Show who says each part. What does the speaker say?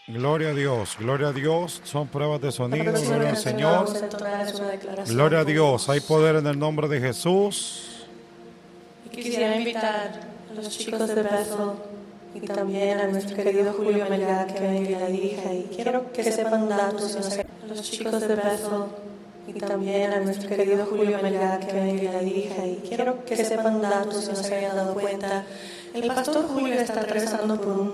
Speaker 1: Gloria a Dios. Son pruebas de
Speaker 2: La
Speaker 1: sonido.
Speaker 2: próxima
Speaker 1: Gloria al
Speaker 2: canción que
Speaker 1: Señor.
Speaker 2: vamos a entonar es una declaración.
Speaker 1: Gloria a Dios. Hay poder en el nombre de Jesús.
Speaker 2: Y quisiera invitar a los chicos de Bethel y también a nuestro querido Julio Melgar que venga y la dirija. Y quiero que sepan un dato, si no sé, a los chicos de Bethel y también a nuestro querido Julio Melgar que venga y la dirija. Y quiero que sepan un dato, si no se habían dado cuenta. El pastor Julio está atravesando por un